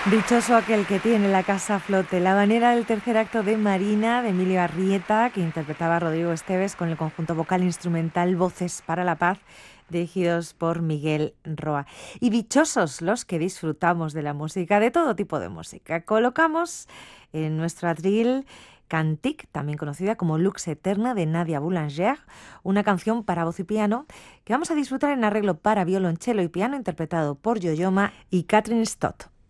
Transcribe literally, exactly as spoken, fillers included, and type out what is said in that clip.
Dichoso aquel que tiene la casa a flote. La habanera del tercer acto de Marina, de Emilio Arrieta, que interpretaba a Rodrigo Esteves con el conjunto vocal instrumental Voces para la Paz, dirigidos por Miguel Roa. Y dichosos los que disfrutamos de la música, de todo tipo de música. Colocamos en nuestro atril Cantique, también conocida como Lux Eterna, de Nadia Boulanger, una canción para voz y piano que vamos a disfrutar en arreglo para violonchelo y piano interpretado por Yo-Yoma y Catherine Stott.